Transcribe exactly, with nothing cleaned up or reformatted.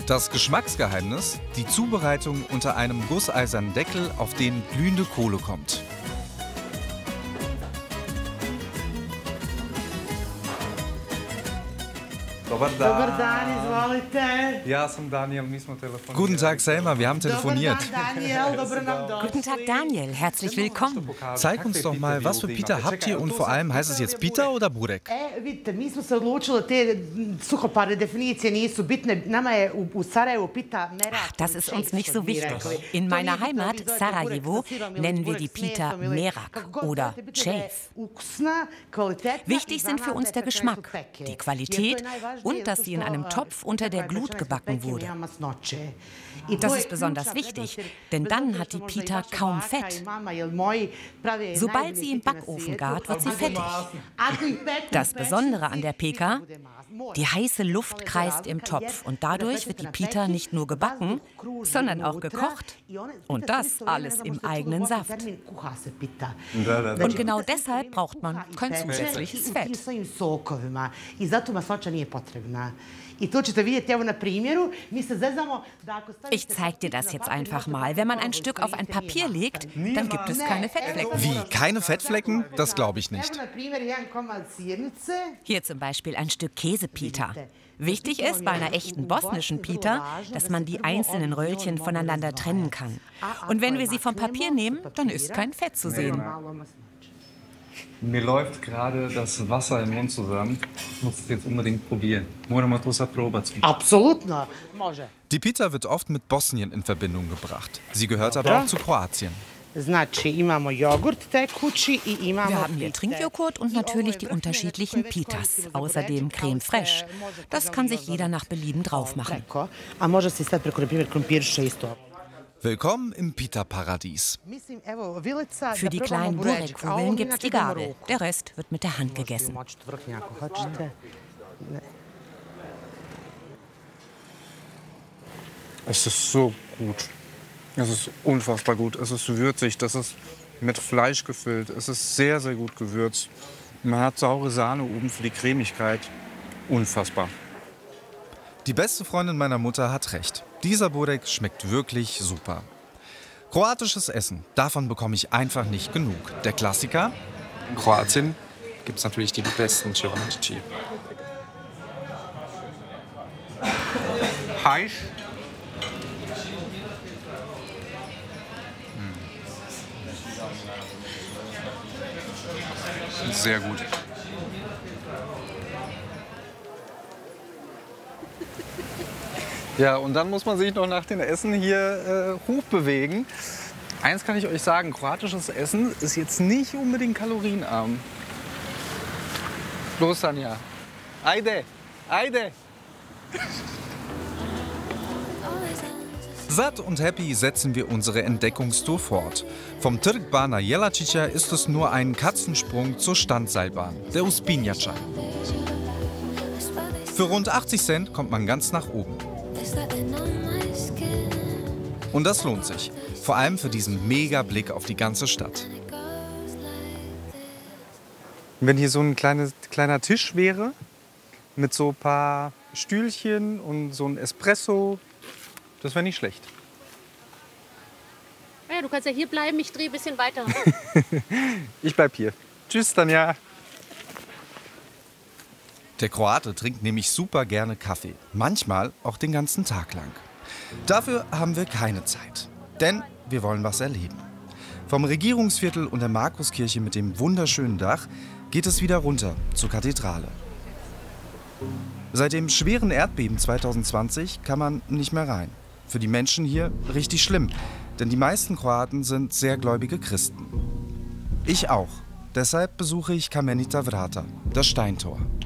Das Geschmacksgeheimnis? Die Zubereitung unter einem gusseisernen Deckel, auf den glühende Kohle kommt. Dobar dan, izvolite. Ja sam Daniel, mi smo telefoniert. Guten Tag, Selma, wir haben telefoniert. Dobar dan, Daniel, dobro nam došli. Guten Tag, Daniel. Herzlich willkommen. Zeig uns doch mal, was für Pita habt ihr und vor allem, heißt es jetzt Pita oder Burek? E, vidite, mi smo se odlučili, te suhoparne definicije nisu bitne. Nama je u, u Sarajevu Pita merak. Das ist uns nicht so wichtig. In meiner Heimat, Sarajevo, nennen wir die Pita merak oder ceif. Wichtig sind für uns der Geschmack, die Qualität und dass sie in einem Topf unter der Glut gebacken wurde. Das ist besonders wichtig, denn dann hat die Pita kaum Fett. Sobald sie im Backofen gart, wird sie fettig. Das Besondere an der Peka: die heiße Luft kreist im Topf und dadurch wird die Pita nicht nur gebacken, sondern auch gekocht. Und das alles im eigenen Saft. Und genau deshalb braucht man kein zusätzliches Fett. Ich zeige dir das jetzt einfach mal. Wenn man ein Stück auf ein Papier legt, dann gibt es keine Fettflecken. Wie, keine Fettflecken? Das glaube ich nicht. Hier zum Beispiel ein Stück Käsepita. Wichtig ist bei einer echten bosnischen Pita, dass man die einzelnen Röllchen voneinander trennen kann. Und wenn wir sie vom Papier nehmen, dann ist kein Fett zu sehen. Mir läuft gerade das Wasser im Mund zusammen. Ich muss es jetzt unbedingt probieren. Moramo to sad probati. Apsolutno, može. Die Pita wird oft mit Bosnien in Verbindung gebracht. Sie gehört aber auch zu Kroatien. Znači, imamo jogurt tekući i imamo. Wir haben hier Trinkjoghurt und natürlich die unterschiedlichen Pitas. Außerdem Creme fraiche. Das kann sich jeder nach Belieben drauf machen. A može se staviti preko, na primjer, krompirše isto. Willkommen im Pita-Paradies. Für die kleinen Burek-Kugeln gibt's die Gabel. Der Rest wird mit der Hand gegessen. Es ist so gut. Es ist unfassbar gut. Es ist würzig. Das ist mit Fleisch gefüllt. Es ist sehr, sehr gut gewürzt. Man hat saure Sahne oben für die Cremigkeit. Unfassbar. Die beste Freundin meiner Mutter hat recht. Dieser Burek schmeckt wirklich super. Kroatisches Essen, davon bekomme ich einfach nicht genug. Der Klassiker? In Kroatien gibt es natürlich die besten Ceviche. Heiß. Sehr gut. Ja, und dann muss man sich noch nach dem Essen hier äh, hochbewegen. Eins kann ich euch sagen, kroatisches Essen ist jetzt nicht unbedingt kalorienarm. Los, Tanja. Ajde, ajde. Satt und happy setzen wir unsere Entdeckungstour fort. Vom Trg Bana Jelačića ist es nur ein Katzensprung zur Standseilbahn, der Uspinjača. Für rund achtzig Cent kommt man ganz nach oben. Und das lohnt sich, vor allem für diesen mega Blick auf die ganze Stadt. Wenn hier so ein kleines, kleiner Tisch wäre, mit so ein paar Stühlchen und so ein Espresso, das wäre nicht schlecht. Ja, du kannst ja hier bleiben, ich drehe ein bisschen weiter. Ich bleib hier. Tschüss, Tanja. Der Kroate trinkt nämlich super gerne Kaffee, manchmal auch den ganzen Tag lang. Dafür haben wir keine Zeit, denn wir wollen was erleben. Vom Regierungsviertel und der Markuskirche mit dem wunderschönen Dach geht es wieder runter zur Kathedrale. Seit dem schweren Erdbeben zweitausendzwanzig kann man nicht mehr rein. Für die Menschen hier richtig schlimm, denn die meisten Kroaten sind sehr gläubige Christen. Ich auch. Deshalb besuche ich Kamenita Vrata, das Steintor.